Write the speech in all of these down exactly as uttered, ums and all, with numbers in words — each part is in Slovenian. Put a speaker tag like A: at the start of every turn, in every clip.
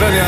A: Jutranja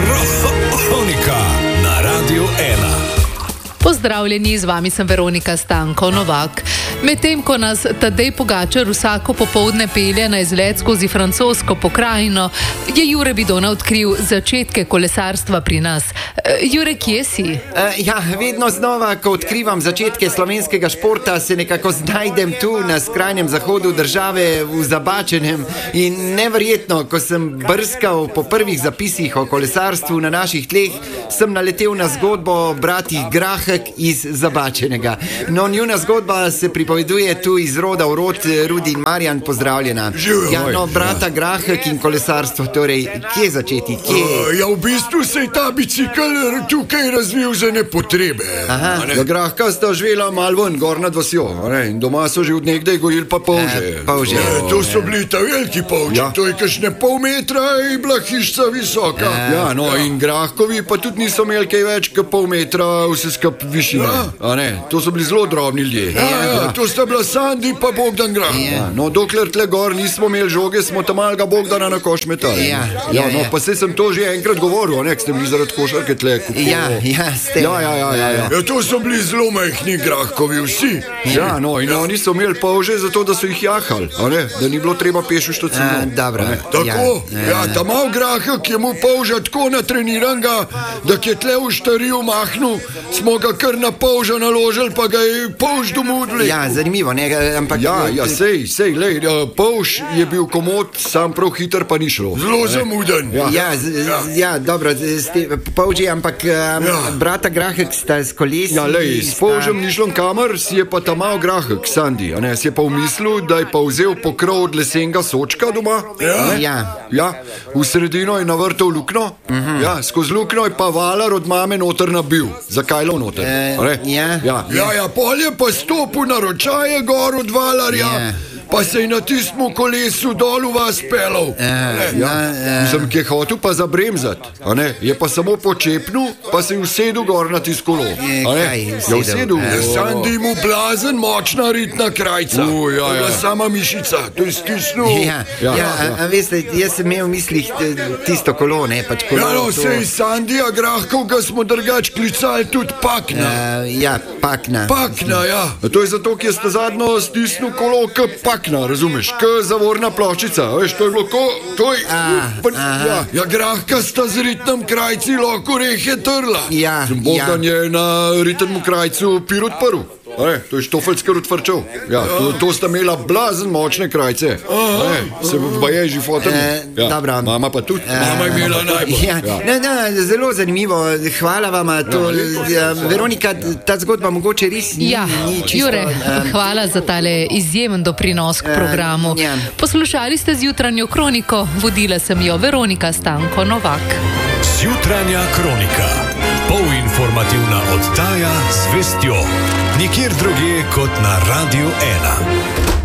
A: kronika na Radiu ena.
B: Pozdravljeni, z vami sem Veronika Stanko Novak. Medtem ko nas Tadej Pogačar vsako popoldne pelje na izlet skozi francosko pokrajino, je Jure Bidona odkril začetke kolesarstva pri nas. Jure, kje si?
C: Uh, ja, vedno znova, ko odkrivam začetke slovenskega športa, se nekako znajdem tu na skrajnem zahodu države v Zabačenem. In neverjetno, ko sem brskal po prvih zapisih o kolesarstvu na naših tleh, sem naletel na zgodbo bratih Grahek iz Zabačenega. No, njuna zgodba se pripoveduje tu iz roda v rod. Rudi in Marjan, pozdravljena. Ja, no, brata Grahek in kolesarstvo, torej, kje začeti? Kje?
D: Uh, ja, v bistvu se je ta bicikl tukaj razvil za nepotrebe.
C: Aha.
D: Ja, Grahka sta živela malo ven, gor nad vasjo, ne? In doma so že od nekdaj gojili pa polže.
C: Uh, polže.
D: Ja, to so bili ta veliki polži, ja. To je kakšne pol metra in bila hišca visoka.
C: Uh,
D: ja, no, ja. In Grahkovi pa tudi niso imeli kaj več kot pol metra vse skup višine. Ja. A ne, to so bili zelo drobni ljudje. Ja, ja, ja. To sta bila Sandi pa Bogdan Grah. Ja. No, dokler tle gor nismo imeli žoge, smo tam malega Bogdana na koš metali.
C: Ja,
D: ja,
C: ja,
D: no,
C: ja.
D: pa se sem to že enkrat govoril, ne, ste bili zaradi košarke tle.
C: Ja, ja, ste.
D: Ja, ja, ja, ja, ja. Ja, to so bili zelo majhni Grahkovi vsi. Ja, no, in oni so imeli polže zato, da so jih jahali, a ne, da ni bilo treba peš v štacino.
C: Dobro.
D: Tako,
C: ja,
D: ja, ja, ta mal Grahek je mu polža tako natreniranga, da je tle v štariju mahnil, smo ga kar na polža naložili, pa ga je polž domudli.
C: Ja, zanimivo, ne, ampak...
D: Ja, ja, sej, sej, lej, polž je bil komod, sam prav hiter pa ni šlo. Zelo zamuden.
C: Ja, ja, z, ja. ja dobro, ste polži, ampak um, ja. brata Grahek sta s kolesi...
D: Ja, lej, s polžem ni šlo kamer, si je pa ta mal Grahek, Sandi, a ne, si je pa umislil, da je pa vzel pokrov od lesenega sočka doma.
C: Ja. Ja.
D: Ja, v sredino je navrtal lukno, uh-huh. Ja, skozi lukno je pa valar od mame noter nabil. Zakaj lo noter?
C: Uh, ja.
D: Ja, ja, ja, pol je pa stopil na ročaje gor od valarja. Ja. Pa se je na tistem kolesu dol v vas pelal.
C: Uh,
D: ja, uh, sem ki je hotel pa zabremzat, a ne, je pa samo počepnil, pa se je usedel gor na tisto kolo.
C: Kaj je
D: usedel? Ja, usedel.
C: Uh,
D: Sandi mu blazen, močna ritna krajca. Uh, ja, ja. Sama mišica, to je stisnil.
C: Ja, ja, ja, ja. A, a veste, jaz sem imel v mislih tisto kolo, ne, pač kolo.
D: Ja, no,
C: to...
D: sej Sandija Grahkov, ga smo drugač klicali tudi Pakna.
C: Uh, ja, Pakna.
D: Pakna, ja. A to je zato, ker ste zadnjo stisnil kolo k Pakna, razumeš, k zavorna ploščica, veš, to je bilo ko, to je, pa, ja, ja, Grahka sta z ritnem krajci lahko rehe trla.
C: Ja,
D: Bogdan
C: ja.
D: je na ritnem krajcu pir odprl. Ne, to je štofeljskar odvrčal. Ja, to, to sta imela blazen močne krajce. Ne, se baje že fotem.
C: Ja, dobro.
D: Mama pa tudi.
C: E,
D: Mama je imela najbolj.
C: Ja, ja. Ne, ne, zelo zanimivo. Hvala vam. To, ja, Veronika, ta zgodba mogoče res ni,
B: ja,
C: ni čisto...
B: Jure, um, hvala za tale izjemen doprinos k programu.
C: Ja.
B: Poslušali ste z Jutranjo kroniko. Vodila sem jo Veronika Stanko Novak.
A: Jutranja kronika. Polinformativna oddaja z vestjo. Nikjer drugje kot na Radiu ena.